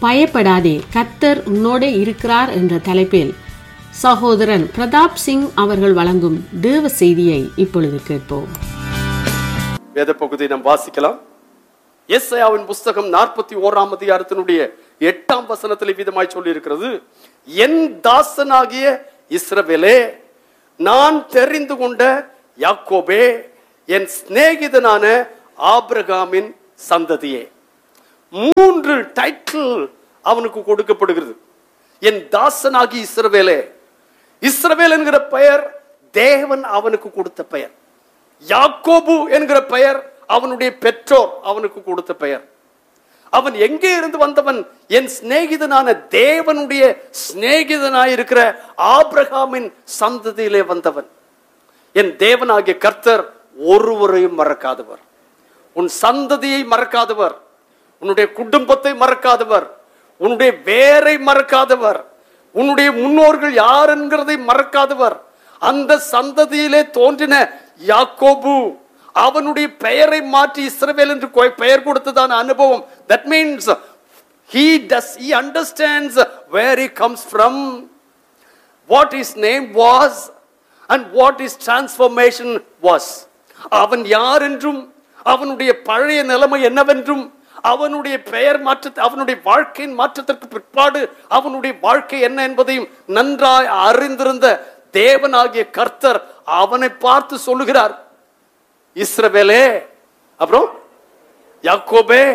பயப்படாதே, கர்த்தர் உன்னோடு இருக்கிறார் என்ற தலைப்பில் சகோதரன் பிரதாப் சிங் அவர்கள் வழங்கும் தேவ செய்தியை இப்பொழுது கேட்போம். வேத பகுதியை நாம் வாசிக்கலாம். எஸ்ஐயாவின் புஸ்தகம் 41ஆம் அதிகாரத்தினுடைய 8ஆம் வசனத்தில் விதமாய் சொல்லி இருக்கிறது, என் தாசனாகிய இஸ்ரவேலே, நான் தெரிந்து கொண்ட யாக்கோபே, என் சிநேகிதனான ஆபிரகாமின் சந்ததியே. 3 டைட்டில் அவனுக்கு கொடுக்கப்படுகிறது. என் தாசனாகி இஸ்ரவேலே. இஸ்ரவேல் என்கிற பெயர் தேவன் அவனுக்கு கொடுத்த பெயர். யாக்கோபு என்கிற பெயர் அவனுடைய பெற்றோர் அவனுக்கு கொடுத்த பெயர். அவன் எங்கே இருந்து வந்தவன்? என் சிநேகிதனான தேவனுடைய சிநேகிதனாயிருக்கிற ஆபிரகாமின் சந்ததியிலே வந்தவன். என் தேவனாகிய கர்த்தர் ஒருவரையும் மறக்காதவர், உன் சந்ததியை மறக்காதவர், உன்னுடைய குடும்பத்தை மறக்காதவர், உன்னுடைய வேரை மறக்காதவர், உன்னுடைய முன்னோர்கள் யார் என்கிறதை மறக்காதவர். அந்த சந்ததியிலே தோன்றின யாக்கோபு அவனுடைய பெயரை மாற்றி இஸ்ரவேல் என்று பெயர் கொடுத்ததான அனுபவம். That means he understands where he comes from, what his name was and what his transformation was. அவன் யார் என்றும் அவனுடைய பழைய நிலைமை என்னவென்றும் அவனுடைய பெயர் மாற்றத்தை, அவனுடைய வாழ்க்கையின் மாற்றத்திற்கு பிற்பாடு அவனுடைய வாழ்க்கை என்ன என்பதையும் நன்றாய் அறிந்திருந்த தேவனாகிய கர்த்தர் அவனை பார்த்து சொல்லுகிறார், இஸ்ரவேலே, அப்புறம் யாக்கோபே,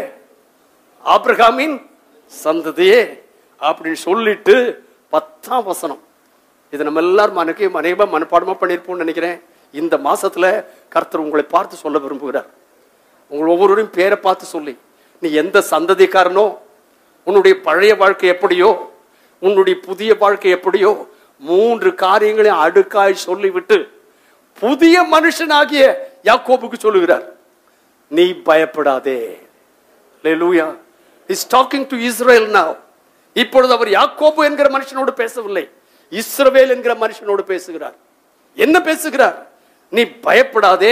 ஆபிரகாமின் சந்ததியே அப்படின்னு சொல்லிட்டு 10ஆம் வசனம். இது நம்ம எல்லாரும் அநேகமாக மனப்பாடமா பண்ணியிருப்போம்னு நினைக்கிறேன். இந்த மாசத்துல கர்த்தர் உங்களை பார்த்து சொல்ல விரும்புகிறார். உங்கள் ஒவ்வொருவரையும் பேரை பார்த்து சொல்லி, நீ எந்த சந்ததிக்காரனோ, உன்னுடைய பழைய வாழ்க்கை எப்படியோ, உன்னுடைய புதிய வாழ்க்கை எப்படியோ, 3 காரியங்களையும் அடுக்காய் சொல்லிவிட்டு புதிய மனுஷனாகிய யாக்கோபுக்கு சொல்லுகிறார், நீ பயப்படாதே. Hallelujah. He's talking to Israel now. இப்பொழுது அவர் யாக்கோபு என்கிற மனுஷனோடு பேசவில்லை, இஸ்ரவேல் என்கிற மனுஷனோடு பேசுகிறார். என்ன பேசுகிறார்? நீ பயப்படாதே,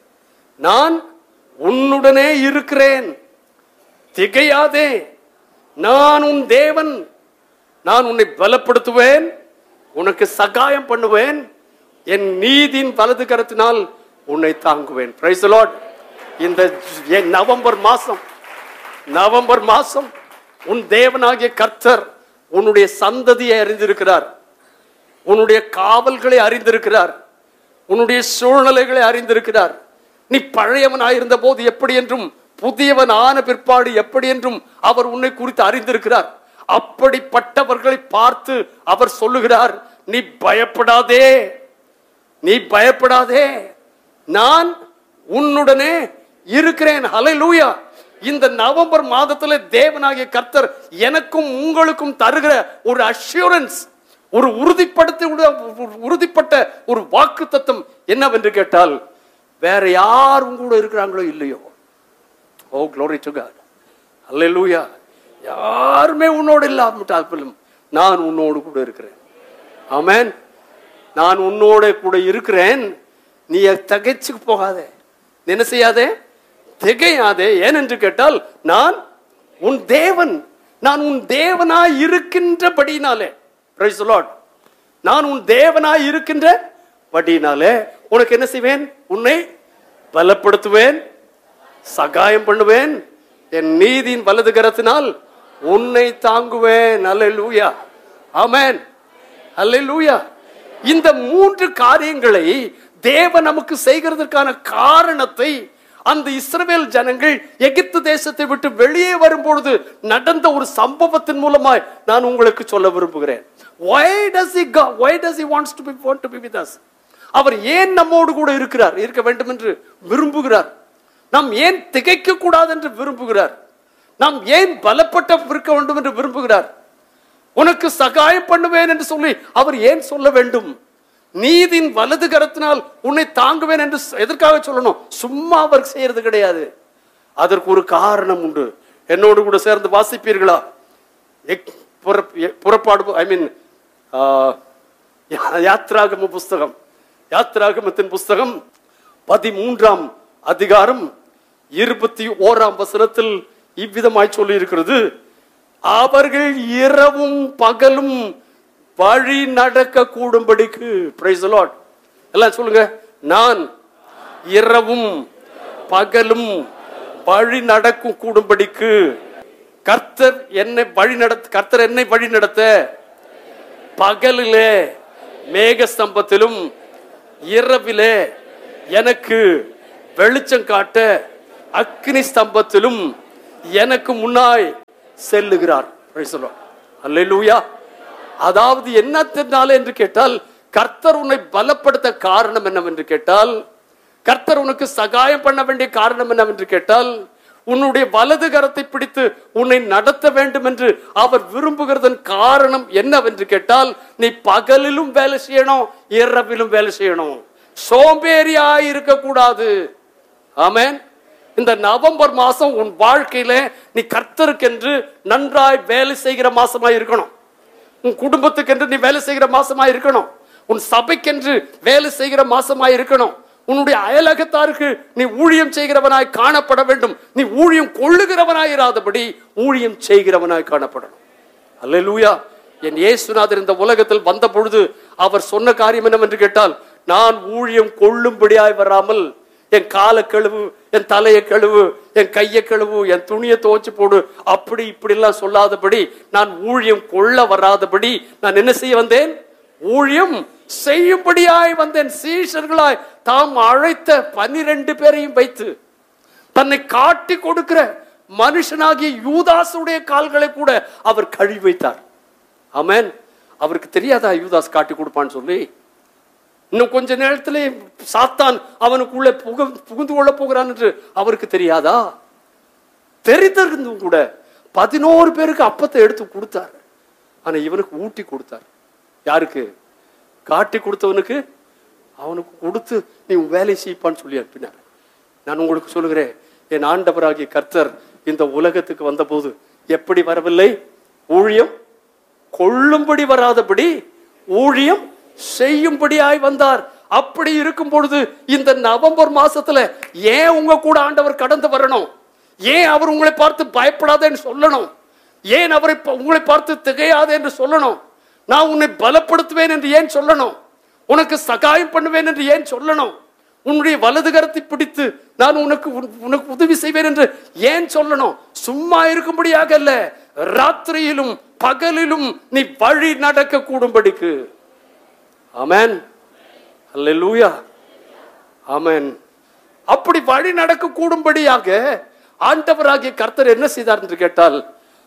நான் உன்னுடனே இருக்கிறேன், திகையாதே, நான் உன் தேவன், நான் உன்னை பலப்படுத்துவேன், உனக்கு சகாயம் பண்ணுவேன், என் நீதியின் வலது கரத்தினால் உன்னை தாங்குவேன். Praise the Lord. இந்த நவம்பர் மாசம் உன் தேவனாகிய கர்த்தர் உன்னுடைய சந்ததியை அறிந்திருக்கிறார், உன்னுடைய காவல்களை அறிந்திருக்கிறார், உன்னுடைய சூழ்நிலைகளை அறிந்திருக்கிறார். நீ பழையவனாயிருந்த போது எப்படி என்றும் புதியவன் ஆன பிற்பாடு எப்படி என்றும் அவர் உன்னை குறித்து அறிந்திருக்கிறார். அப்படிப்பட்டவர்களை பார்த்து அவர் சொல்லுகிறார், நீ பயப்படாதே, நீ பயப்படாதே, நான் உன்னுடனே இருக்கிறேன். ஹல்லேலூயா. இந்த நவம்பர் மாதத்துல தேவனாகிய கர்த்தர் எனக்கும் உங்களுக்கும் தருகிற ஒரு அஷ்யூரன்ஸ், ஒரு உறுதிப்பட்ட ஒரு வாக்கு தத்தம் என்னவென்று கேட்டால், வேற யார் உங்க கூட இருக்கிறாங்களோ இல்லையோ, ஓ glory to God, ஹல்லேலூயா, யாருமே உன்னோடு இல்லாமட்டாலும் நான் உன்னோடு கூட இருக்கிறேன். ஆமென். நான் உன்னோட கூட இருக்கிறேன். நீ தகைச்சு போகாதே, என்ன செய்யாதே, திகையாதே. ஏனென்று கேட்டால், நான் உன் தேவன், நான் உன் தேவனாய் இருக்கின்றபடினாலே, praise the Lord, நான் உன் தேவனாய் இருக்கின்றபடினாலே உனக்கு என்ன செய்வேன்? உன்னை பலப்படுத்துவேன், சகாயம் பண்ணுவேன், என் நீதியின் வலது கரத்தினால் உன்னை தாங்குவேன். அல்லேலூயா, ஆமென், அல்லேலூயா. இந்த 3 காரியங்களை தேவன் நமக்கு செய்கிறதற்கான காரணத்தை அந்த இஸ்ரவேல் ஜனங்கள் எகிப்து தேசத்தை விட்டு வெளியே வரும்பொழுது நடந்த ஒரு சம்பவத்தின் மூலமாய் நான் உங்களுக்கு சொல்ல விரும்புகிறேன். Why does he want to be with us? அவர் ஏன் நம்மோடு கூட இருக்க வேண்டும் என்று விரும்புகிறார்? நாம் ஏன் திகைக்க கூடாது என்று விரும்புகிறார்? நாம் ஏன் பலப்பட்ட இருக்க வேண்டும் என்று விரும்புகிறார்? உனக்கு சகாயம் பண்ணுவேன் என்று சொல்லி அவர் ஏன் சொல்ல வேண்டும்? நீதியின் வலது கரத்தினால் உன்னை தாங்குவேன் என்று எதற்காக சொல்லணும்? சும்மா அவர் செய்யறது கிடையாது, அதற்கு ஒரு காரணம் உண்டு. என்னோடு கூட சேர்ந்து வாசிப்பீர்களா? புறப்பாடு, யாத்ராகமத்தின் புஸ்தகம் 13ஆம் அதிகாரம் 21ஆம் வசனத்தில் இவ்விதமாய் சொல்லி இருக்கிறது, அவர்கள் இரவும் பகலும் வழி நடக்க கூடும்படிக்கு. Praise the Lord. எல்லாம் சொல்லுங்க, நான் இரவும் பகலும் வழி நடக்கும் கூடும்படிக்கு கர்த்தர் என்னை வழி நடத்த பகலிலே மேக ஸ்தம்பத்திலும் இரவிலே எனக்கு வெளிச்சம் காட்ட அக்னி ஸ்தம்பத்திலும் எனக்கு முன்னாய் செல்லுகிறார். அல்லேலூயா. அதாவது என்னத்தினால என்று கேட்டால், கர்த்தர் உன்னை பலப்படுத்த காரணம் என்னவென்று கேட்டால், கர்த்தர் உனக்கு சகாயம் பண்ண வேண்டிய காரணம் என்னவென்று கேட்டால், உன்னுடைய வலது கரத்தை பிடித்து உன்னை நடத்த வேண்டும் என்று அவர் விரும்புகிறதன் காரணம் என்னவென்று கேட்டால், நீ பகலிலும் வேலை செய்யணும், இரவிலும் வேலை செய்யணும். சோம்பேறியாய் இருக்க கூடாது. ஆமென். இந்த நவம்பர் மாசம் உன் வாழ்க்கையில நீ கர்த்தருக்கென்று நன்றாய் வேலை செய்கிற மாசமாய் இருக்கணும். உன் குடும்பத்துக்கென்று நீ வேலை செய்கிற மாசமாய் இருக்கணும். உன் சபைக்கென்று வேலை செய்கிற மாசமாய் இருக்கணும். உன்னுடைய அயலகத்தாருக்கு நீ ஊழியம் செய்கிறவனாய் காணப்பட வேண்டும். நீ ஊழியம் கொள்ளுகிறவனாய் இராதபடி ஊழியம் செய்கிறவனாய் காணப்படணும். அல்லேலூயா. என் இயேசுநாதர் இந்த உலகத்தில் வந்த பொழுது அவர் சொன்ன காரியம் என்னவென்று கேட்டால், நான் ஊழியம் கொள்ளும்படியாய் வராமல் என் காலை கழுவு, என் தலையை கழுவு, என் கையை கழுவு, என் துணியை துவைச்சு போடு, அப்படி இப்படி எல்லாம் சொல்லாதபடி, நான் ஊழியம் கொள்ள வராதபடி நான் என்ன செய்ய வந்தேன்? ஊழியம் செய்யும்படியாய் வந்தேன். சீஷர்களாய் தாம் அழைத்த 12 பேரையும் வைத்து தன்னை காட்டி கொடுக்கிற மனுஷனாகிய யூதாசுடைய கால்களை கூட அவர் கழுவி வைத்தார். ஆமென். அவருக்கு தெரியாதா யூதாஸ் காட்டி கொடுப்பான்னு சொல்லி? இன்னும் கொஞ்ச நேரத்திலே சாத்தான் அவனுக்குள்ள புகுந்து கொள்ள போகிறான் என்று அவருக்கு தெரியாதா? தெரிந்திருந்தும் கூட 11 பேருக்கு அப்பத்தை எடுத்து கொடுத்தார். ஆனா இவனுக்கு ஊட்டி கொடுத்தார். யாருக்கு? காட்டி கொடுத்தவனுக்கு. அவனுக்கு கொடுத்து நீ வேலை செய்ப்பான்னு சொல்லி அனுப்பினார். நான் உங்களுக்கு சொல்லுகிறேன், என் ஆண்டவராகிய கர்த்தர் இந்த உலகத்துக்கு வந்த போது எப்படி வரவில்லை? ஊழியம் கொள்ளும்படி வராதபடி ஊழியம் செய்யும்படியாய் வந்தார். அப்படி இருக்கும் பொழுது இந்த நவம்பர் மாசத்துல ஏன் உங்க கூட ஆண்டவர் கடந்து வரணும்? ஏன் அவர் உங்களை பார்த்து பயப்படாதேன்னு சொல்லணும்? ஏன் அவரை உங்களை பார்த்து திகையாதே என்று சொல்லணும்? நான் உன்னை பலப்படுத்துவேன் என்று ஏன் சொல்லணும்? உனக்கு சகாயம் பண்ணுவேன் என்று ஏன் சொல்லணும்? உன்னுடைய வலது கரத்தை பிடித்து நான் உனக்கு உதவி செய்வேன் என்று ஏன் சொல்லணும்? சும்மா இருக்கும்படியாக அல்ல, ராத்திரியிலும் பகலிலும் நீ வழி நடக்க கூடும்படிக்கு. ஆமென். அல்லேலூயா. ஆமென். அப்படி வழி நடக்க கூடும்படியாக ஆண்டவராகிய கர்த்தர் என்ன செய்தார் என்று கேட்டால்,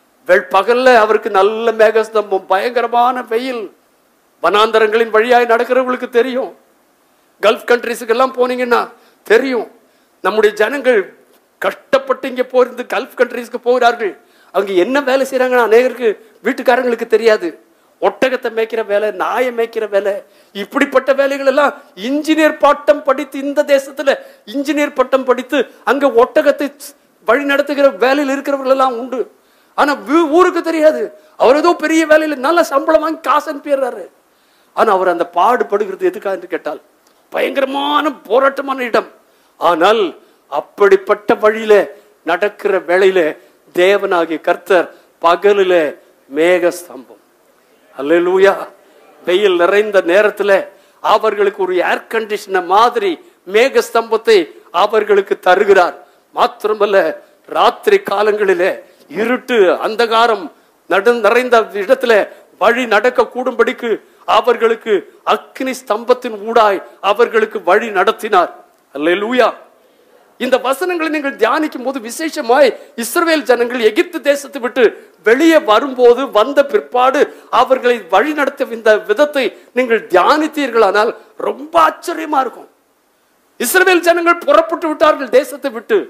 பகல்ல அவருக்கு நல்ல மேகஸ்தம்பம், பயங்கரமான வெயில். வனாந்தரங்களின் வழியாய் நடக்கிறவங்களுக்கு தெரியும். கல்ஃப் கண்ட்ரிஸுக்கு எல்லாம் போனீங்கன்னா தெரியும். நம்முடைய ஜனங்கள் கஷ்டப்பட்டு இங்கே போயிருந்து கல்ஃப் கண்ட்ரிஸ்க்கு போகிறார்கள். அங்க என்ன வேலை செய்யறாங்கன்னா அநேகருக்கு வீட்டுக்காரங்களுக்கு தெரியாது. ஒட்டகத்தை மேய்க்கிற வேலை, நாயை மேய்க்கிற வேலை, இப்படிப்பட்ட வேலைகள் எல்லாம் இன்ஜினியர் பட்டம் படித்து, இந்த தேசத்துல இன்ஜினியர் பட்டம் படித்து அங்க ஒட்டகத்தை வழி நடத்துகிற வேலையில் இருக்கிறவர்கள் எல்லாம் உண்டு. ஆனா ஊருக்கு தெரியாது. அவர் ஏதோ பெரிய வேலையில நல்ல சம்பளம் வாங்கி காசு அனுப்பிடுறாரு. ஆனா அவர் அந்த பாடுபடுகிறது எதுக்காக என்று கேட்டால், பயங்கரமான போராட்டமான இடம். ஆனால் அப்படிப்பட்ட வழியில நடக்கிற வேளையில தேவனாகிய கர்த்தர் பகலில மேக ஸ்தம்பம். அல்லேலூயா. வெயில் நிறைந்த நேரத்துல அவர்களுக்கு ஒரு ஏர் கண்டிஷனர் மாதிரி மேக ஸ்தம்பத்தை அவர்களுக்கு தருகிறார். மாத்திரமல்ல, ராத்திரி காலங்களிலே இருட்டு அந்தகாரம் நிறைந்த இடத்துல வழி நடக்க கூடும்படிக்கு அவர்களுக்கு அக்னி ஸ்தம்பத்தின் ஊடாய் அவர்களுக்கு வழி நடத்தினார். அல்லேலூயா. இந்த வசனங்களை நீங்கள் தியானிக்கும் போது விசேஷமாய் இஸ்ரவேல் ஜனங்கள் எகிப்து தேசத்தை விட்டு வெளியே வரும்போது வந்த பிற்பாடு அவர்களை வழி நடத்த இந்த விதத்தை நீங்கள் தியானித்தீர்களானால் ரொம்ப ஆச்சரியமா இருக்கும். இஸ்ரவேல் ஜனங்கள் புறப்பட்டு விட்டார்கள் தேசத்தை விட்டு.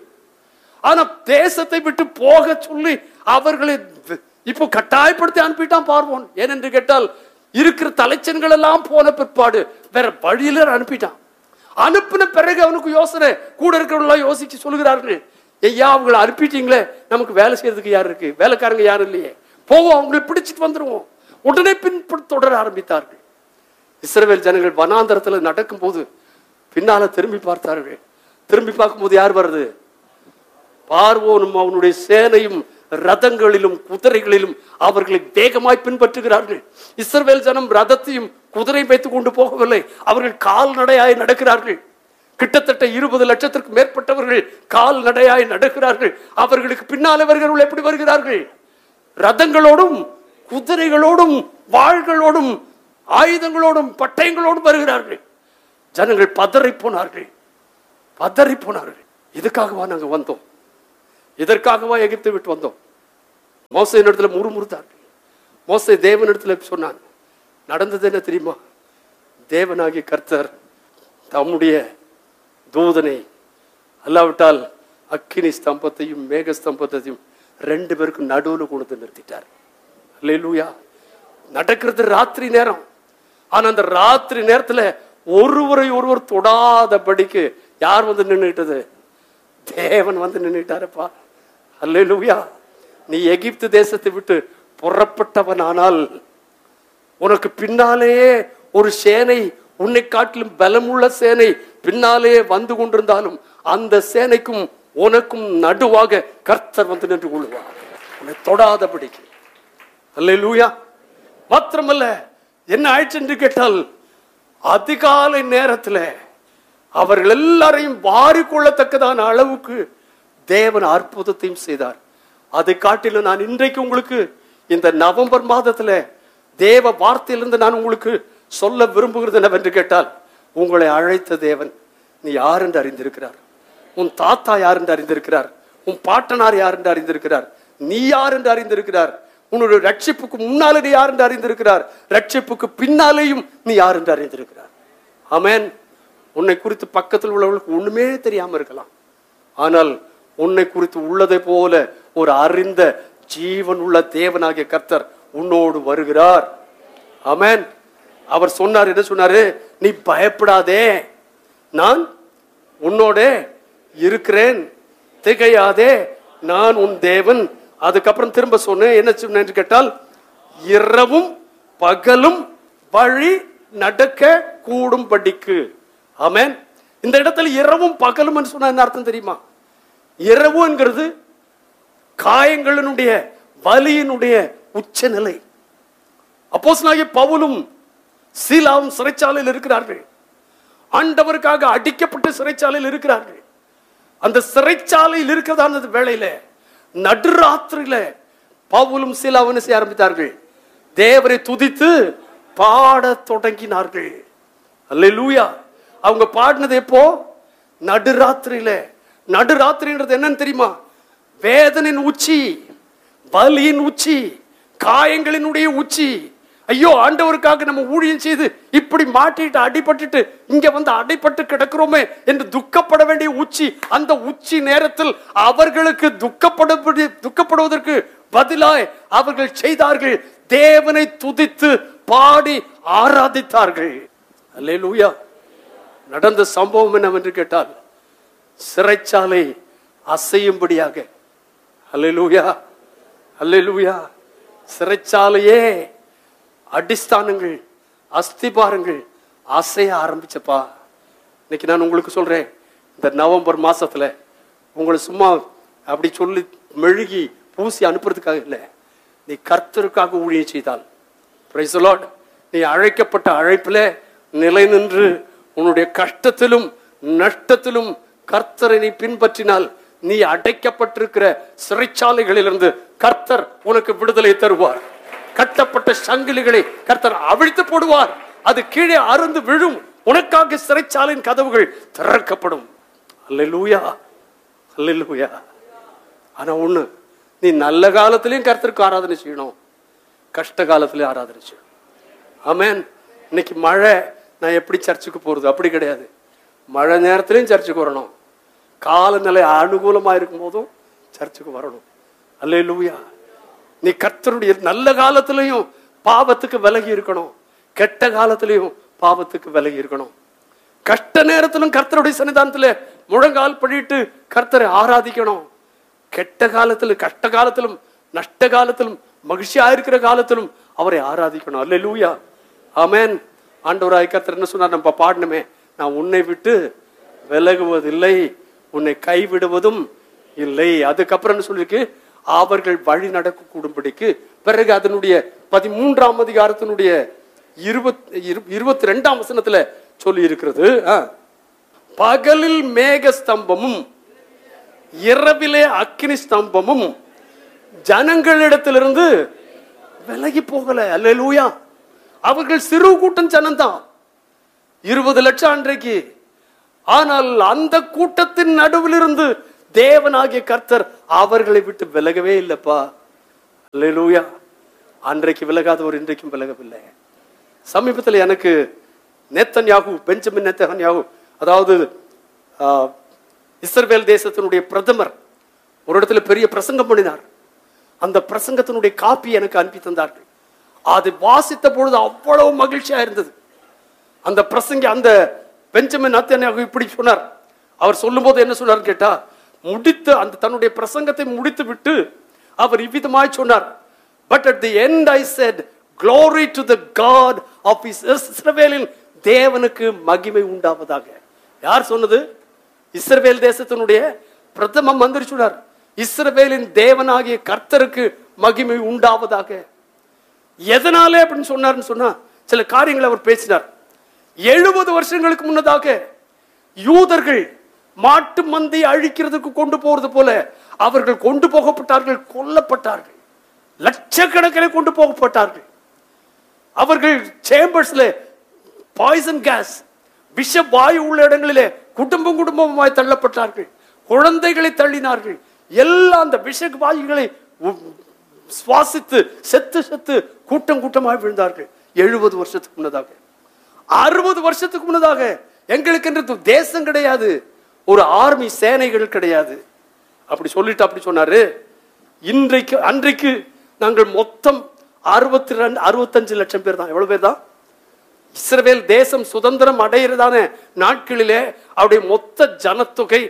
ஆனா தேசத்தை விட்டு போக சொல்லி அவர்களை இப்போ கட்டாயப்படுத்தி அனுப்பிட்டான் பார்வோன். ஏனென்று கேட்டால், இருக்கிற தலைச்சன்கள் எல்லாம் போன பிற்பாடு வேற வழியில அனுப்பிட்டான். அனுப்பின பிறகு அவனுக்கு யோசனை, கூட இருக்கிறவங்களா யோசிச்சு சொல்லுகிறார்கள், ஐயா அவங்களை அனுப்பிட்டீங்களே, நமக்கு வேலை செய்யறதுக்கு யார் இருக்கு? வேலைக்காரங்க யாரும் இல்லையே, போவோம் அவங்களை பிடிச்சிட்டு வந்துருவோம். உடனே தொடர ஆரம்பித்தார்கள். இஸ்ரவேல் ஜனங்கள் வனாந்தரத்துல நடக்கும் போது பின்னால திரும்பி பார்த்தார்கள். திரும்பி பார்க்கும் போது யார் வருது? பார்வோனும் அவனுடைய சேனையும் ரதங்களிலும் குதிரைகளிலும் அவர்களை வேகமாய் பின்பற்றுகிறார்கள். இஸ்ரவேல் ஜனம் ரதத்தையும் குதிரை வைத்துக் கொண்டு போகவில்லை, அவர்கள் கால்நடையாய் நடக்கிறார்கள். கிட்டத்தட்ட 20 லட்சத்திற்கு மேற்பட்டவர்கள் கால்நடையாய் நடக்கிறார்கள். அவர்களுக்கு பின்னால் அவர்கள் எப்படி வருகிறார்கள்? ரதங்களோடும் குதிரைகளோடும் வாள்களோடும் ஆயுதங்களோடும் பட்டயங்களோடும் வருகிறார்கள். ஜனங்கள் பதறி போனார்கள். இதுக்காகவா நாங்க வந்தோம்? இதற்காகவா எகிப்தை விட்டு வந்தோம்? மோசே இடத்துல முறுமுறுத்தார்கள். மோசே தேவனிடத்துல சொன்னான். நடந்தது என்ன தெரியுமா? தேவனாகிய கர்த்தர் தம்முடைய தூதனை, அல்லாவிட்டால் அக்கினி ஸ்தம்பத்தையும் மேக ஸ்தம்பத்தையும் 2 பேருக்கும் நடுவில் கொண்டு நிறுத்திட்டார். அல்லேலூயா. நடக்கிறது ராத்திரி நேரம். ஆனா அந்த ராத்திரி நேரத்துல ஒருவரை ஒருவர் தொடாதபடிக்கு யார் வந்து நின்றுட்டது? தேவன் வந்து நின்றுட்டாருப்பா. அல்லேலூயா. நீ எகிப்து தேசத்தை விட்டு புறப்பட்டவன், ஆனால் உனக்கு பின்னாலேயே ஒரு சேனை, உன்னை காட்டிலும் பலமுள்ள சேனை பின்னாலே வந்து கொண்டிருந்தாலும் அந்த சேனைக்கும் உனக்கும் நடுவாக கர்த்தர் வந்து நின்று கொள்வார், உன்னை தொடாதபடிக்கு. அல்லேலூயா. மாத்திரமல்ல, என்ன ஆயிடுச்சு என்று கேட்டால், அதிகாலை நேரத்தில் அவர்கள் எல்லாரையும் வாரிக்கொள்ளத்தக்கதான அளவுக்கு தேவன் அற்புதத்தையும் செய்தார். அதை காட்டிலும் நான் இன்றைக்கு உங்களுக்கு இந்த நவம்பர் மாதத்துல தேவ வார்த்தையிலிருந்து நான் உங்களுக்கு சொல்ல விரும்புகிறது என்னவென்று கேட்டால், உங்களை அழைத்த தேவன் நீ யார் என்று அறிந்திருக்கிறார். உன் தாத்தா யார் என்று அறிந்திருக்கிறார். உன் பாட்டனார் யார் என்று அறிந்திருக்கிறார். நீ யார் என்று அறிந்திருக்கிறார். உன்னுடைய ரட்சிப்புக்கு முன்னாலே நீ யார் என்று அறிந்திருக்கிறார். ரட்சிப்புக்கு பின்னாலேயும் நீ யார் என்று அறிந்திருக்கிறார். ஆமென். உன்னை குறித்து பக்கத்தில் உள்ளவர்களுக்கு ஒண்ணுமே தெரியாம இருக்கலாம், ஆனால் உன்னை குறித்து உள்ளதை போல ஒரு அறிந்த ஜீவன் உள்ள தேவனாகிய கர்த்தர் உன்னோடு வருகிறார். ஆமென். அவர் சொன்னார், என்ன சொன்னாரு? நீ பயப்படாதே, நான் உன்னோட இருக்கிறேன், திகையாதே, நான் உன் தேவன். அதுக்கப்புறம் திரும்ப சொன்னேன், என்ன சொன்னேன் கேட்டால், இரவும் பகலும் வழி நடக்க கூடும்படிக்கு. ஆமென். இந்த இடத்துல இரவும் பகலும் சொன்ன என்ன அர்த்தம் தெரியுமா? இரவு என்கிறது காயங்களினுடைய வலியினுடைய உச்சநிலை. அப்போஸ்தலனாகிய பவுலும் சீலாவும் சிறைச்சாலையில் இருக்கிறார்கள். ஆண்டவருக்காக அடிக்கப்பட்டு சிறைச்சாலையில் இருக்கிறார்கள். அந்த சிறைச்சாலையில் இருக்கிறதான வேளையில நடுராத்திரியில பவுலும் சீலாவும் செய்ய ஆரம்பித்தார்கள், தேவரை துதித்து பாட தொடங்கினார்கள். அல்லேலூயா. அவங்க பாடினது எப்போ? நடுராத்திரியில. நடுராத்திரின்றது என்னன்னு தெரியுமா? வேதனின் உச்சி, வலியின் உச்சி, காயங்களினுடைய உச்சி. ஐயோ, ஆண்டவருக்காக நம்ம ஊழியம் செய்து இப்படி மாட்டிட்டு அடிபட்டுட்டு இங்க வந்து அடைப்பட்டு கிடக்கிறோமே என்று துக்கப்பட வேண்டிய உச்சி. அந்த உச்சி நேரத்தில் அவர்களுக்கு துக்கப்படுவதற்கு பதிலாய் அவர்கள் செய்தார்கள், தேவனை துதித்து பாடி ஆராதித்தார்கள். அல்லேலூயா. நடந்த சம்பவம் என்னவென்று கேட்டால், சிறைச்சாலை அசையும்படியாக, அல்லேலூயா அல்லேலூயா, சிறைச்சாலையே அடிஸ்தானங்கள் அஸ்திபாரங்கள் அசைய ஆரம்பிச்சப்பா. இன்னைக்கு நான் உங்களுக்கு சொல்றேன், இந்த நவம்பர் மாசத்துல உங்களை சும்மா அப்படி சொல்லி மெழுகி பூசி அனுப்புறதுக்காக இல்லை, நீ கர்த்தருக்காக ஊழியம் செய்தால், பிரைஸ் தி லார்ட், நீ அழைக்கப்பட்ட அழைப்பில் நிலை நின்று உன்னுடைய கஷ்டத்திலும் நஷ்டத்திலும் கர்த்தரை நீ பின்பற்றினால், நீ அடைக்கப்பட்டிருக்கிற சிறைச்சாலைகளிலிருந்து கர்த்தர் உனக்கு விடுதலை தருவார். கட்டப்பட்ட சங்கிலிகளை கர்த்தர் அவிழ்த்து போடுவார். அது கீழே அருந்து விழும். உனக்காக சிறைச்சாலையின் கதவுகள் திறக்கப்படும். அல்லேலூயா அல்லேலூயா. ஆனா ஒண்ணு, நீ நல்ல காலத்திலையும் கர்த்தருக்கு ஆராதனை செய்யணும், கஷ்ட காலத்திலையும் ஆராதனை செய்யணும். ஆமென். இன்னைக்கு மழை, நான் எப்படி சர்ச்சுக்கு போறது? அப்படி கிடையாது. மழை நேரத்திலையும் சர்ச்சுக்கு வரணும், காலநிலை அனுகூலமா இருக்கும் போதும் சர்ச்சுக்கு வரணும். அல்லேலூயா. நீ கர்த்தருடைய நல்ல காலத்திலையும் பாவத்துக்கு விலகி இருக்கணும், கெட்ட காலத்திலையும் பாவத்துக்கு விலகி இருக்கணும். கஷ்ட நேரத்திலும் கர்த்தருடைய சன்னிதானத்துல முழங்கால் படிட்டு கர்த்தரை ஆராதிக்கணும். கெட்ட காலத்திலும் கஷ்ட காலத்திலும் நஷ்ட காலத்திலும் மகிழ்ச்சியா இருக்கிற காலத்திலும் அவரை ஆராதிக்கணும். அல்லேலூயா. ஆமென். ஆண்டவராய் கர்த்தர் என்ன சொன்னார்? நம்ம பாடணுமே, நான் உன்னை விட்டு விலகுவதில்லை, உன்னை கைவிடுவதும் இல்லை. அதுக்கப்புறம் என்ன சொல்லிருக்கு? அவர்கள் வழி நடக்க கூடும்படிக்கு. பிறகு அதனுடைய 13ஆம் அதிகாரத்தினுடைய 22ஆம் வசனத்துல சொல்லி இருக்கிறது, பகலில் மேக ஸ்தம்பமும் இரவிலே அக்கினி ஸ்தம்பமும் ஜனங்களிடத்திலிருந்து விலகி போகல. அல்லேலூயா. அவர்கள் சிறு கூட்டம் ஜனம்தான், 20 லட்சம் அன்றைக்கு. ஆனால் அந்த கூட்டத்தின் நடுவில் இருந்து தேவனாகிய கர்த்தர் அவர்களை விட்டு விலகவே இல்லப்பா. அல்லேலூயா. அன்றைக்கு விலகாதவர் இன்றைக்கும் விலகவில்லை. சமீபத்தில் எனக்கு நேத்தன்யாகு, பெஞ்சமின் நேத்தன்யாகு, அதாவது இஸ்ரவேல் தேசத்தினுடைய பிரதமர் ஒரு இடத்துல பெரிய பிரசங்கம் பண்ணினார். அந்த பிரசங்கத்தினுடைய காப்பி எனக்கு அனுப்பி தந்தார்கள். அதை வாசித்த பொழுது அவ்வளவு மகிழ்ச்சியா இருந்தது. அந்த பிரசங்க அந்த பெஞ்சமின் நேத்தன்யாகு இப்படி சொன்னார். அவர் சொல்லும் போது என்ன சொன்னார் கேட்டா, முடித்து அந்த தன்னுடைய பிரசங்கத்தை முடித்து விட்டு அவர் இவ்விதமாய் சொன்னார், but at the end I said, glory to the God of Israel. தேவனுக்கு மகிமை உண்டாவதாக. யார் சொன்னது? இஸ்ரவேல் தேசத்தினுடைய பிரதம மந்திரி சொன்னார், இஸ்ரவேலின் தேவனாகிய கர்த்தருக்கு மகிமை உண்டாவதாக. எதனாலே அப்படின்னு சொன்னார்னு சொன்னா, சில காரியங்களை அவர் பேசினார். 70 வருஷங்களுக்கு முன்னதாக யூதர்கள் மாட்டு மந்தை அழிக்கிறதுக்கு கொண்டு போறது போல அவர்கள் கொண்டு போகப்பட்டார்கள், கொல்லப்பட்டார்கள், லட்சக்கணக்கில் கொண்டு போகப்பட்டார்கள். அவர்கள் சேம்பர்ஸ்ல பாய்சன் கேஸ், விஷ வாயு உள்ள இடங்களிலே குடும்பம் குடும்பமாய் தள்ளப்பட்டார்கள், குழந்தைகளை தள்ளினார்கள். எல்லாம் அந்த விஷ வாயுகளை சுவாசித்து செத்து செத்து கூட்டம் கூட்டமாய் விழுந்தார்கள். 70 வருஷத்துக்கு முன்னதாக. 60 வருஷத்துக்கு முன்னதாக எங்களுக்கு என்று தேசம் கிடையாது, ஒரு ஆர்மி சேனைகள் கிடையாது. அப்படி சொல்லிட்டு அப்படி சொன்னாரு. இன்றைக்கு அன்றைக்கு நாங்கள் மொத்தம் 65 லட்சம் பேர் தான். எவ்வளவு பேர் தான்? இஸ்ரவேல் தேசம் சுதந்திரம் அடைகிறதான நாட்களிலே அவருடைய மொத்த ஜனத்தொகை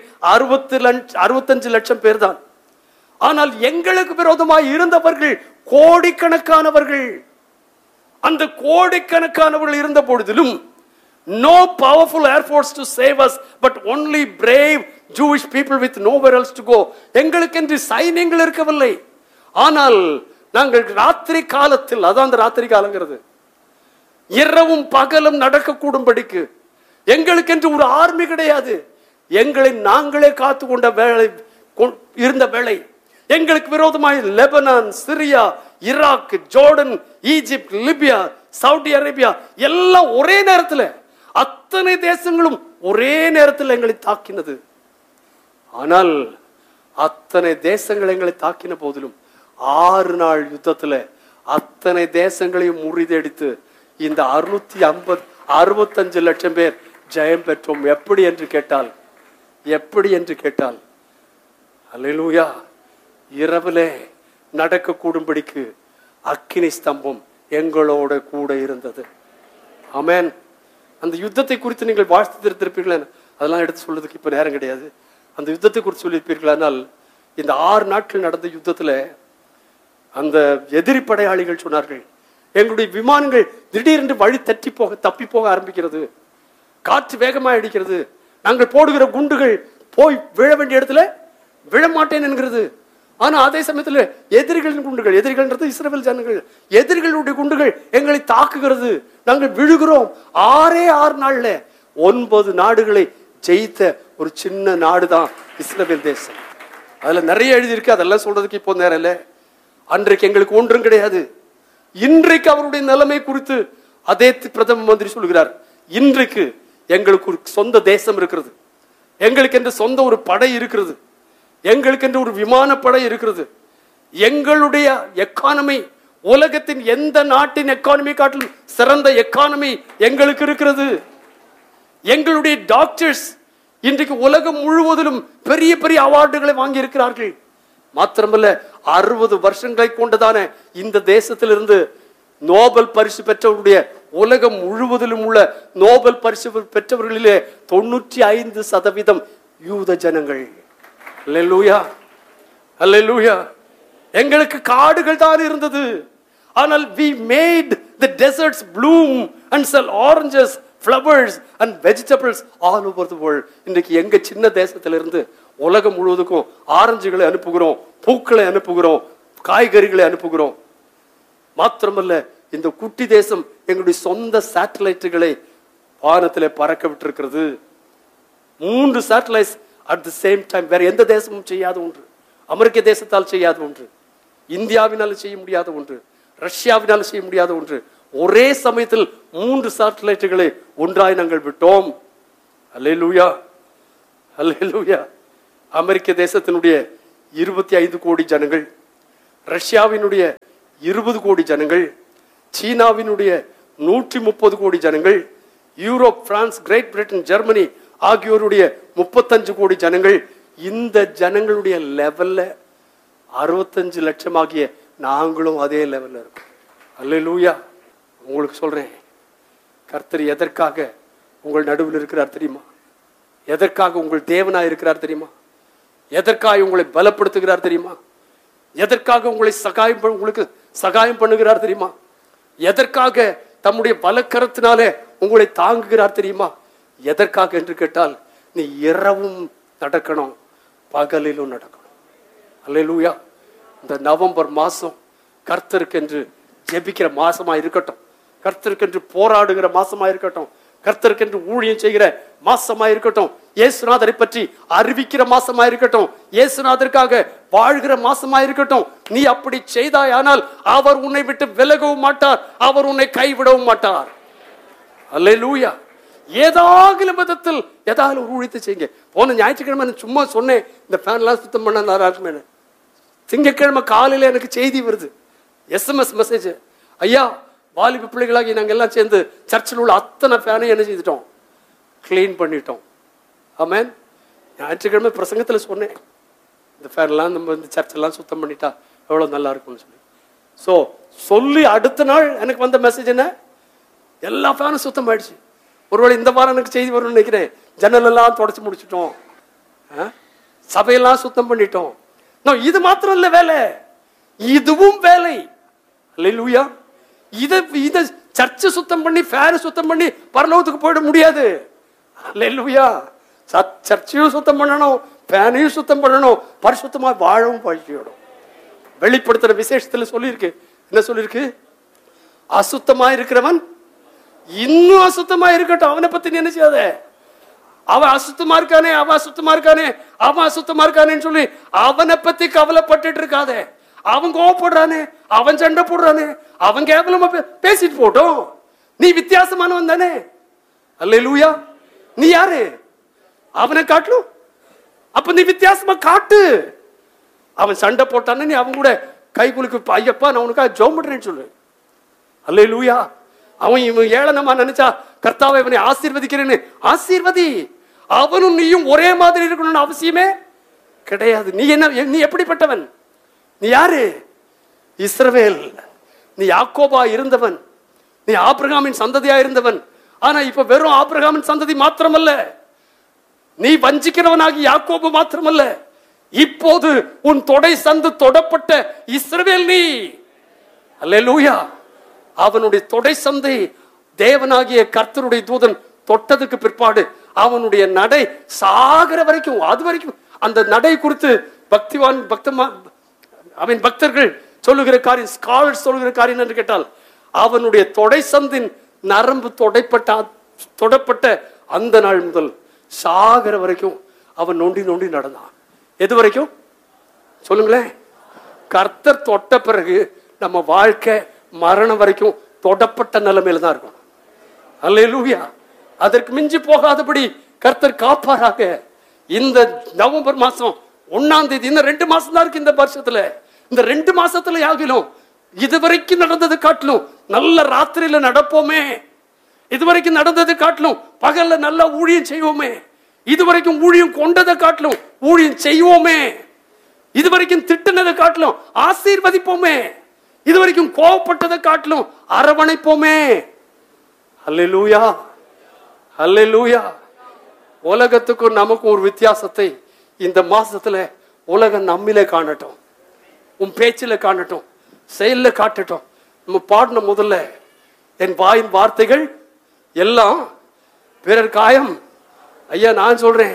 65 லட்சம் பேர் தான். ஆனால் எங்களுக்கு விரோதமாய் இருந்தவர்கள் கோடிக்கணக்கானவர்கள். அந்த கோடிக்கணக்கானவர்கள் இருந்த பொழுதிலும் no powerful air force to save us, but only brave Jewish people with nowhere else to go. எங்களுக்கென்று சைன்யங்கள் இருக்கவில்லை. ஆனால் நாங்கள் ராத்திரி காலத்தில், அதான் அந்த ராத்திரி காலங்கிறது, இரவும் பகலும் நடக்க கூடும்படிக்கு எங்களுக்கென்று ஒரு ஆர்மி கிடையாது. எங்களை நாங்களே காத்து கொண்ட வேளை இருந்த வேளை, எங்களுக்கு விரோதமாய் Lebanon, Syria, Iraq, Jordan, Egypt, Libya, Saudi Arabia எல்லாம் ஒரே நேரத்தில், அத்தனை தேசங்களும் ஒரே நேரத்தில் எங்களை தாக்கினது. ஆனால் அத்தனை தேசங்கள் எங்களை தாக்கின போதிலும் 6 நாள் யுத்தத்தில் அத்தனை தேசங்களையும் முறியடித்து இந்த 65 லட்சம் பேர் ஜெயம் பெற்றோம். எப்படி என்று கேட்டால் அல்லேலூயா, இரவிலே நடக்க கூடும்படிக்கு அக்கினி ஸ்தம்பம் எங்களோட கூட இருந்தது. ஆமென். அந்த யுத்தத்தை குறித்து நீங்கள் வாழ்த்து திருப்பீர்களா? அதெல்லாம் எடுத்து சொல்றதுக்கு இப்ப நேரம் கிடையாது. அந்த யுத்தத்தை குறித்து சொல்லியிருப்பீர்களானால், இந்த 6 நாட்கள் நடந்த யுத்தத்துல அந்த எதிரி படையாளிகள் சொன்னார்கள், எங்களுடைய விமானங்கள் திடீரென்று வழி தப்பி போக ஆரம்பிக்கிறது, காற்று வேகமாக அடிக்கிறது, நாங்கள் போடுகிற குண்டுகள் போய் விழ வேண்டிய இடத்துல விழமாட்டேன் என்கிறது. ஆனா அதே சமயத்தில் எதிரிகளின் குண்டுகள், எதிரிகள்ன்றது இஸ்ரவேல் ஜனங்கள், எதிரிகளுடைய குண்டுகள் எங்களை தாக்குகிறது, நாங்கள் விழுகிறோம். 6 நாள்ல 9 நாடுகளை ஜெயித்த ஒரு சின்ன நாடு தான் இஸ்ரவேல் தேசம். அதுல நிறைய எழுதியிருக்கு, அதெல்லாம் சொல்றதுக்கு இப்போ நேரம் இல்லை. அன்றைக்கு எங்களுக்கு ஒன்றும் கிடையாது. இன்றைக்கு அவருடைய நிலைமை குறித்து அதே பிரதம மந்திரி சொல்கிறார், இன்றைக்கு எங்களுக்கு ஒரு சொந்த தேசம் இருக்கிறது, எங்களுக்கு என்று சொந்த ஒரு படை இருக்கிறது, எங்களுக்கு என்று ஒரு விமானப்படை இருக்கிறது, எங்களுடைய எக்கானமி உலகத்தின் எந்த நாட்டின் எக்கானமி காட்டிலும் சிறந்த எக்கானமி எங்களுக்கு இருக்கிறது. எங்களுடைய டாக்டர்ஸ் இன்றைக்கு உலகம் முழுவதிலும் பெரிய பெரிய அவார்டுகளை வாங்கி இருக்கிறார்கள். மாத்திரமல்ல, 60 வருஷங்களை கொண்டதான இந்த தேசத்திலிருந்து நோபல் பரிசு பெற்றவருடைய உலகம் முழுவதிலும் உள்ள நோபல் பரிசு பெற்றவர்களிலே 95% யூத ஜனங்கள். அல்லேலூயா, அல்லேலூயா. எங்களுக்கு காடுகள் தான் இருந்தது, ஆனால் we made the deserts bloom and sell oranges, flowers and vegetables all over the world. இன்றைக்கு எங்க சின்ன தேசத்திலிருந்து உலகம் முழுவதுக்கும் ஆரஞ்சுகளை அனுப்புகிறோம், பூக்களை அனுப்புகிறோம், காய்கறிகளை அனுப்புகிறோம். மாத்திரமல்ல, இந்த குட்டி தேசம் எங்களுடைய சொந்த சேட்டலைட்டுகளை வானத்திலே பறக்க விட்டிருக்கிறது. 3 satellites at the same time. வேற எந்த தேசமும் செய்யாத ஒன்று, அமெரிக்க தேசத்தால் செய்யாத ஒன்று, இந்தியாவினால் செய்ய முடியாத ஒன்று, ரஷ்யாவினால் செய்ய முடியாத ஒன்று. ஒரே சமயத்தில் 3 சேட்டலைட்டுகளை ஒன்றாய் நாங்கள் விட்டோம். அல்லேலூயா, அல்லேலூயா. அமெரிக்க தேசத்தினுடைய 25 கோடி ஜனங்கள், ரஷ்யாவினுடைய 20 கோடி ஜனங்கள், சீனாவினுடைய 130 கோடி ஜனங்கள், Europe, France, great Britain, Germany ஆகியோருடைய 35 கோடி ஜனங்கள். இந்த ஜனங்களுடைய லெவல்ல 65 லட்சம் ஆகிய நாங்களும் அதே லெவல்ல இருக்கோம். அல்லேலூயா. உங்களுக்கு சொல்றேன், கர்த்தர் எதற்காக உங்கள் நடுவில் இருக்கிறார் தெரியுமா? எதற்காக உங்கள் தேவனாய் இருக்கிறார் தெரியுமா? எதற்காக உங்களை பலப்படுத்துகிறார் தெரியுமா? எதற்காக உங்களை உங்களுக்கு சகாயம் பண்ணுகிறார் தெரியுமா? எதற்காக தம்முடைய பலக்கரத்தினாலே உங்களை தாங்குகிறார் தெரியுமா? எதற்காக என்று கேட்டால், நீ இரவும் நடக்கணும், பகலிலும் நடக்கணும். அல்லேலூயா. இந்த நவம்பர் மாசம் கர்த்தருக்கென்று ஜெபிக்கிற மாசமா இருக்கட்டும், கர்த்தருக்கென்று போராடுகிற மாசமா இருக்கட்டும், கர்த்தருக்கென்று ஊழியம் செய்கிற மாசமா இருக்கட்டும், இயேசுநாதரை பற்றி அறிவிக்கிற மாசமா இருக்கட்டும், இயேசுநாதருக்காக வாழ்கிற மாசமா இருக்கட்டும். நீ அப்படி செய்தாயானால் அவர் உன்னை விட்டு விலகவும் மாட்டார், அவர் உன்னை கைவிடவும் மாட்டார். அல்லேலூயா. ஏதாவது விதத்தில் ஏதாவது ஒரு ஊழியத்தை செய்யுங்க. போன ஞாயிற்றுக்கிழமை சும்மா சொன்னேன், இந்த ஃபேன்லாம் சுத்தம் பண்ண நல்லா இருக்குமே. திங்கட்கிழமை காலையில் எனக்கு செய்தி வருது, SMS மெசேஜ். ஐயா, வாலிப பிள்ளைகளாகி நாங்கள் எல்லாம் சேர்ந்து சர்ச்சில் உள்ள அத்தனை ஃபேனையும் என்ன செய்துட்டோம், கிளீன் பண்ணிட்டோம். ஆமென். ஞாயிற்றுக்கிழமை பிரசங்கத்தில் சொன்னேன், இந்த ஃபேன்லாம் நம்ம இந்த சர்ச்செல்லாம் சுத்தம் பண்ணிட்டா எவ்வளோ நல்லா இருக்கும்னு சொல்லி. சொல்லி அடுத்த நாள் எனக்கு வந்த மெசேஜ் என்ன, எல்லா ஃபேனும் சுத்தம் ஆயிடுச்சு. ஒருவேளை இந்த வாரம் எனக்கு செய்தி வரும்னு நினைக்கிறேன். ஜன்னல் எல்லாம் தொடச்சி முடிச்சிட்டோம், சபையெல்லாம் சுத்தம் பண்ணிட்டோம். இது மாத்திரம் இல்ல வேலை, இதுவும் வேலை. அல்லேலூயா. இத சர்ச்சை சுத்தம் பண்ணி ஃபேன் சுத்தம் பண்ணி பரலோகத்துக்கு போயிட முடியாது. அல்லேலூயா. சர்ச்சையும் சுத்தம் பண்ணணும், ஃபேனையும் சுத்தம் பண்ணணும், பரிசுத்தமா வாழவும் பழகிடும். வெளிப்படுத்துற விசேஷத்துல சொல்லியிருக்கு, என்ன சொல்லியிருக்கு? அசுத்தமா இருக்கிறவன் இன்னும் அசுத்தமா இருக்கட்டும், அவனை பத்தி என்ன செய்யாத. அவன் அசுத்தமா இருக்கானே, அவன் அசுத்தமா இருக்கானே, அவன் அசுத்தமா இருக்கானேன்னு சொல்லி அவனை பத்தி கவலைப்பட்டு இருக்காதே. அவன் கோவப்படுறானே, அவன் சண்டை போடுறானே, அவன் கேவலமா பேசிட்டு போட்டோம், நீ வித்தியாசமானவன் தானே. அல்லேலூயா. நீ யாரு? அவனை காட்டலும். அப்ப நீ வித்தியாசமா காட்டு. அவன் சண்டை போட்டானே, நீ அவன் கூட கை குலுக்கு, ஐயப்பா நான் உனக்காக ஜெபம் பண்றேன்னு சொல்லு. அல்லேலூயா. அவன் இவன் ஏளனமா நினைச்சா, கர்த்தாவை இவனை ஆசீர்வதிக்கிறேன்னு ஆசீர்வதி. அவனும் நீயும் ஒரே மாதிரி இருக்கணும்னு அவசியமே கிடையாது. நீ என்ன, நீ எப்படிப்பட்டவன்? நீ யாரு? இஸ்ரவேல். நீ யாக்கோபா இருந்தவன், நீ ஆபிரகாமின் சந்ததியா இருந்தவன். ஆனா இப்ப வெறும் ஆபிரகாமின் சந்ததி மாத்திரமல்ல, நீ வஞ்சிக்கிறவனாகி யாக்கோபு மாத்திரமல்ல, இப்போது உன் தொடை சந்து தொடப்பட்ட இஸ்ரவேல் நீ. அல்லேலூயா. அவனுடைய தொடை சந்தை தேவனாகிய கர்த்தருடைய தூதன் தொட்டதுக்கு பிற்பாடு அவனுடைய நடை சாகிற வரைக்கும், அது வரைக்கும் அந்த நடை குறித்து அவன் பக்தர்கள் சொல்லுகிற காரியம், ஸ்காலர்ஸ் சொல்லுகிற காரியம் என்று கேட்டால், அவனுடைய தொடை சந்தின் நரம்பு தொடப்பட்ட அந்த நாள் முதல் சாகிற வரைக்கும் அவன் நொண்டி நொண்டி நடந்தான். எது வரைக்கும் சொல்லுங்களேன்? கர்த்தர் தொட்ட பிறகு நம்ம வாழ்க்கை மரணம் வரைக்கும் தொடப்பட்ட நிலைமையில தான் இருக்கும். அல்லேலூயா. அதற்கு மிஞ்சி போகாதபடி கர்த்தர் காப்பாராக. இந்த நவம்பர் மாசம் 1ஆம் தேதி, இந்த 2 மாசம் தான் இருக்கு இந்த வருஷத்துல. இந்த 2 மாசத்துல யாகிலும் இதுவரைக்கும் நடந்தது காட்டிலும் நல்ல ராத்திரியில நடப்போமே, இதுவரைக்கும் நடந்தது காட்டிலும் பகல்ல நல்ல ஊழியம் செய்வோமே, இதுவரைக்கும் ஊழியம் கொண்டதை காட்டிலும் ஊழியம் செய்வோமே, இதுவரைக்கும் திட்டினதை காட்டிலும் ஆசீர்வதிப்போமே, இதுவரைக்கும் கோவப்பட்டதை காட்டிலும் அரவணைப்போமே. அல்லேலூயா, அல்லேலூயா. உலகத்துக்கும் நமக்கும் ஒரு வித்தியாசத்தை இந்த மாசத்துல உலகம் நம்மிலே காணட்டும், உன் பேச்சில காணட்டும், செயல்ல காட்டட்டும். நம்ம பாடின முதல்ல, என் வாயின் வார்த்தைகள் எல்லாம் பிறர் காயம். ஐயா நான் சொல்றேன்,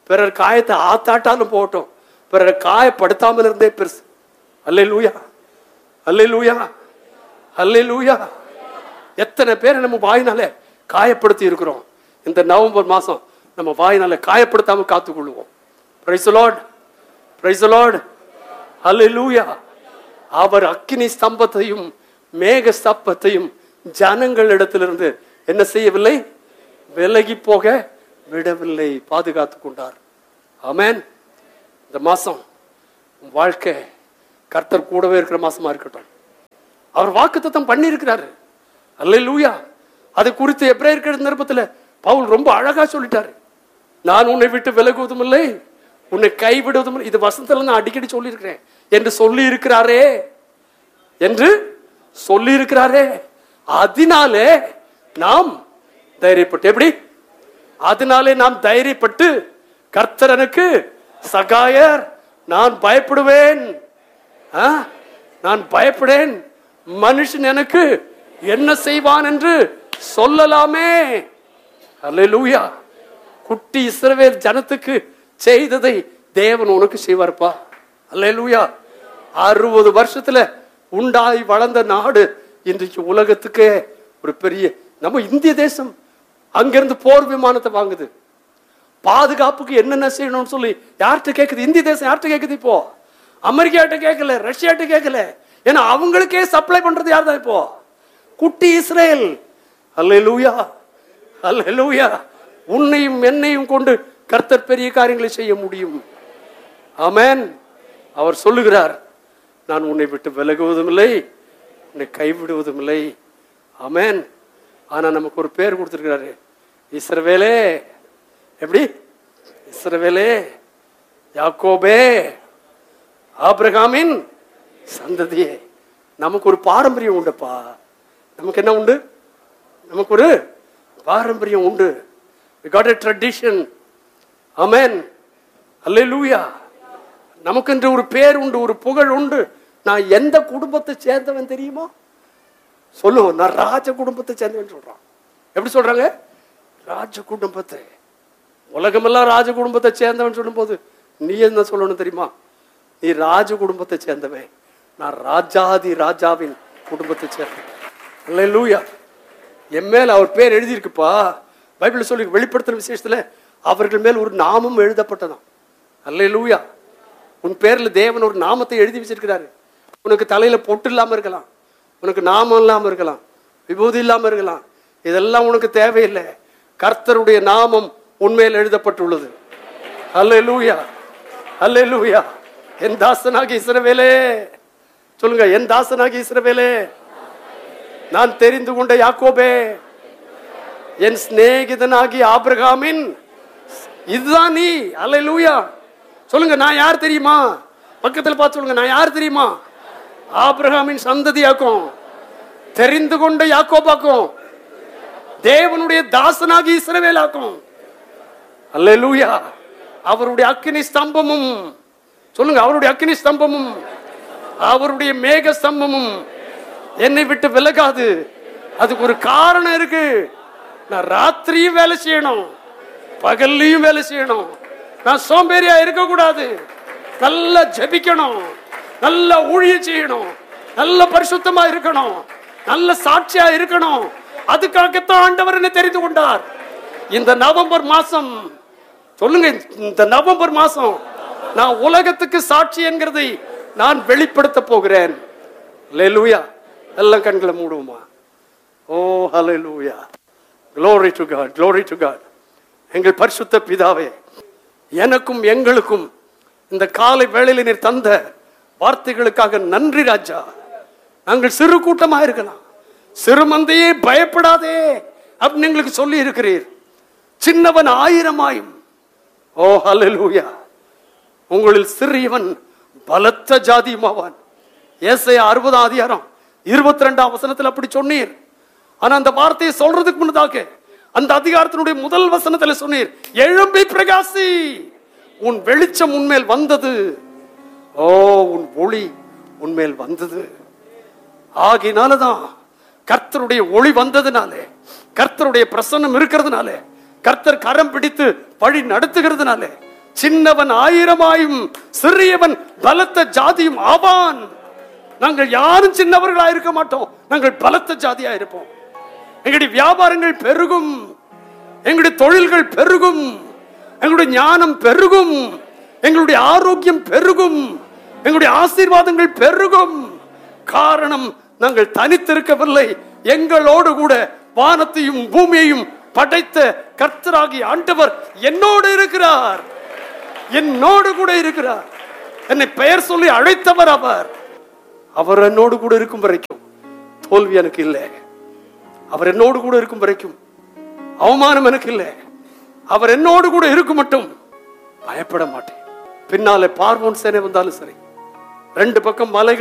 பிறர் காயத்தை ஆத்தாட்டாலும் போகட்டும், பிறரை காயப்படுத்தாமல் இருந்தே பெருசு. அல்லேலூயா, அல்லேலூயா, அல்லேலூயா. எத்தனை பேரை நம்ம வாயினாலே காயப்படுத்தி இருக்கிறோம். இந்த நவம்பர் மாசம் நம்ம வாயினால காயப்படுத்தாம காத்துக்கொள்வோம். Praise the Lord, praise the Lord, அல்லேலூயா. அவர் அக்கினி ஸ்தம்பத்தையும் மேக ஸ்தம்பத்தையும் ஜனங்களிடத்திலிருந்து என்ன செய்யவில்லை? விலகி போக விடவில்லை, பாதுகாத்து கொண்டார். ஆமென். இந்த மாசம் வாழ்க்கை கர்த்தர் கூடவே இருக்கிற மாசமா இருக்கட்டும். அவர் வாக்குத்தத்தம் பண்ணி இருக்கிறாரு. அல்லேலூயா. அது குறித்து எபிரேயர் நிருபத்துல பவுல் ரொம்ப அழகா சொல்லிட்டாரு. நான் உன்னை விட்டு விலகுவதும் இல்லை, உன்னை கைவிடுவதும் இல்லை. இது வசனத்துல நான் அடிக்கடி சொல்லி இருக்கிறேன் என்று சொல்லி இருக்கிறாரே, என்று சொல்லி இருக்கிறாரே. அதனாலே நாம் தைரியப்பட்டு, எப்படி? அதனாலே நாம் தைரியப்பட்டு, கர்த்தர் எனக்கு சகாயர், நான் பயப்படுவேன், நான் பயப்படேன், மனுஷன் எனக்கு என்ன செய்வான் என்று சொல்லலாமே. அல்லேலூயா. குட்டி இஸ்ரவேல் ஜனத்துக்கு செய்ததை தேவன் உனக்கு செய்வார்ப்பா. அல்லேலூயா. 60 வருஷத்துல உண்டாய் வளர்ந்த நாடு இன்றைக்கு உலகத்துக்கே ஒரு பெரிய, நம்ம இந்திய தேசம் அங்கிருந்து போர் விமானத்தை வாங்குது. பாதுகாப்புக்கு என்னென்ன செய்யணும்னு சொல்லி யார்கிட்ட கேட்குது? இந்திய தேசம் யார்கிட்ட கேட்குது? இப்போ அமெரிக்காட்ட கேட்கல, ரஷ்யாட்ட கேட்கல. ஏன்னா அவங்களுக்கே சப்ளை பண்றது யார் தான்? இப்போ குட்டி இஸ்ரேல். அல்லேலூயா, அல்லேலூயா. உன்னையும் என்னையும் கொண்டு கர்த்தர் பெரிய காரியங்களை செய்ய முடியும். ஆமென். அவர் சொல்லுகிறார், நான் உன்னை விட்டு விலகுவதும் இல்லை, உன்னை கைவிடுவதும் இல்லை. ஆமென். ஆனா நமக்கு ஒரு பேர் கொடுத்திருக்கிறாரு, இஸ்ரவேலே. எப்படி? இஸ்ரவேலே, யாக்கோபே, ஆபிரகாமின் சந்ததியே. நமக்கு ஒரு பாரம்பரியம் உண்டுப்பா. நமக்கு என்ன உண்டு? நமக்கு ஒரு பாரம்பரியம் உண்டு. We got a tradition. Amen. Hallelujah. நமக்கு என்று ஒரு பேர் உண்டு, ஒரு புகழ் உண்டு. நான் எந்த குடும்பத்தை சேர்ந்தவன் தெரியுமா? சொல்லுவோம், நான் ராஜ குடும்பத்தை சேர்ந்தவன் சொல்றான். எப்படி சொல்றாங்க? ராஜ குடும்பத்தை. உலகமெல்லாம் ராஜ குடும்பத்தை சேர்ந்தவன் சொல்லும் போது நீ என்ன சொல்லணும் தெரியுமா? நீ ராஜ குடும்பத்தை சேர்ந்தவன், நான் ராஜாதி ராஜாவின் குடும்பத்தை சேர்ந்தவன். அல்லேலூயா. என் மேல் அவர் பேர் எழுதியிருக்குப்பா. பைபிள் சொல்லி வெளிப்படுத்துற விசேஷத்துல அவர்கள் மேல் ஒரு நாமம் எழுதப்பட்டதாம். அல்லேலூயா. உன் பேர்ல தேவன் ஒரு நாமத்தை எழுதி வச்சிருக்கிறாரு. உனக்கு தலையில பொட்டு இல்லாம இருக்கலாம், உனக்கு நாமம் இல்லாம இருக்கலாம், விபூதி இல்லாம இருக்கலாம். இதெல்லாம் உனக்கு தேவையில்லை. கர்த்தருடைய நாமம் உன்மேல் எழுதப்பட்டுள்ளது. அல்லேலூயா, அல்லேலூயா. என் தாசனாகி இஸ்ரவேலே சொல்லுங்க, என் தாசனாகி இஸ்ரவேலே, நான் தெரிந்து கொண்ட யாக்கோபே, என் சிநேகிதனாகி ஆபிரகாமின், இதுதான் நீ. அல்லேலூயா. சொல்லுங்க, நான் யார் தெரியுமா? பக்கத்தில் பார்த்து சொல்லுங்க, நான் யார் தெரியுமா? ஆபிரகாமின் சந்ததியாக்கும், தெரிந்து கொண்ட யாக்கோபாக்கும், தேவனுடைய தாசனாகி இஸ்ரவேலாக்கும். அல்லேலூயா. அவருடைய அக்கினி ஸ்தம்பமும், சொல்லுங்க, அவருடைய அக்கினி ஸ்தம்பமும் அவருடைய மேக ஸ்தம்பமும் என்னை விட்டு விலகாது. அதுக்கு ஒரு காரணம் இருக்கு. நான் ராத்திரியும் வேலை செய்யணும், பகல்லையும் வேலை செய்யணும். நான் சோம்பேறியா இருக்க கூடாது. நல்லா ஜெபிக்கணும், நல்ல ஊழியம் செய்யணும், நல்ல பரிசுத்தமா இருக்கணும், நல்ல சாட்சியா இருக்கணும். அதுக்காகத்தான் ஆண்டவர் என்னை தெரிந்து கொண்டார். இந்த நவம்பர் மாசம் சொல்லுங்க, இந்த நவம்பர் மாசம் நான் உலகத்துக்கு சாட்சி என்கிறதை நான் வெளிப்படுத்த போகிறேன். அல்லேலூயா. எல்லாம் கண்களை மூடுவோமா? ஓ ஹல்லேலூயா. Glory to God, glory to God. எங்கள் பரிசுத்த பிதாவே, எனக்கும் எங்களுக்கும் இந்த காலை வேளையில நீர் தந்த வார்த்தைகளுக்காக நன்றி ராஜா. நாங்கள் சிறு கூட்டமாக இருக்கலாம், சிறு மந்தையே பயப்படாதே அப்படின்னு எங்களுக்கு சொல்லி இருக்கிறீர். சின்னவன் 1000 ஓ ஹல்லேலூயா. உங்களில் சிறியவன் பலத்த ஜாதியுமாவான். ஏசாயா 60:22 அப்படி சொன்னீர். ஆனா அந்த வார்த்தையை சொல்றதுக்கு முன்னதாக அந்த அதிகாரத்தினுடைய முதல் வசனத்துல சொன்னீர், எழும்பி பிரகாசி, உன் வெளிச்சம் உன்மேல் வந்தது. ஓ, உன் ஒளி உன்மேல் வந்தது. ஆகினாலதான் கர்த்தருடைய ஒளி வந்ததுனாலே, கர்த்தருடைய பிரசன்னம் இருக்கிறதுனாலே, கர்த்தர் கரம் பிடித்து வழி நடத்துகிறதுனாலே சின்னவன் 1000 சிறியவன் பலத்த ஜாதியும் ஆவான். நாங்கள் யாரும் சின்னவர்களா இருக்க மாட்டோம். நாங்கள் பலத்த ஜாதியா இருப்போம். எங்களுடைய வியாபாரங்கள் பெருகும், எங்களுடைய தொழில்கள் பெருகும், எங்களுடைய ஞானம் பெருகும், எங்களுடைய ஆரோக்கியம் பெருகும், எங்களுடைய ஆசீர்வாதங்கள் பெருகும். காரணம், நாங்கள் தனித்திருக்கவில்லை. எங்களோடு கூட வானத்தையும் பூமியையும் படைத்த கர்த்தராகிய ஆண்டவர் என்னோடு இருக்கிறார், என்னோடு கூட இருக்கிறார். என்னை பெயர் சொல்லி அழைத்தவர் அவர். அவர் என்னோடு கூட இருக்கும் வரைக்கும் தோல்வி எனக்கு இல்லை. அவர் என்னோடு கூட இருக்கும் வரைக்கும் அவமானம் எனக்கு இல்லை. அவர் என்னோடு கூட இருக்கும் மட்டும் பயப்பட மாட்டேன். பின்னாலே பார்வோன் சேனை வந்தாலும் சரி, 2 பக்கம் மலைகள்